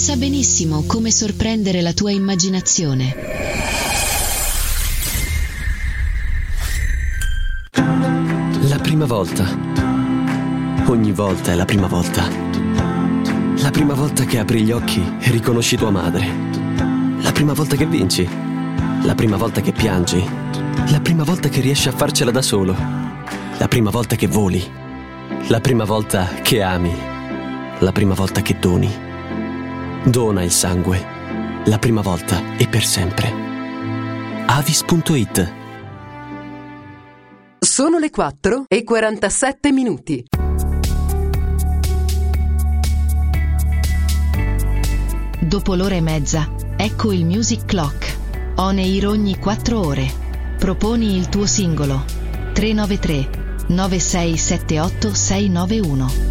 sa benissimo come sorprendere la tua immaginazione. La prima volta. Ogni volta è la prima volta. La prima volta che apri gli occhi e riconosci tua madre. La prima volta che vinci. La prima volta che piangi. La prima volta che riesci a farcela da solo. La prima volta che voli. La prima volta che ami. La prima volta che doni. Dona il sangue. La prima volta e per sempre. Avis.it. Sono le 4:47. Dopo l'ora e mezza, ecco il Music Clock. On air ogni 4 ore. Proponi il tuo singolo. 393 9678 691.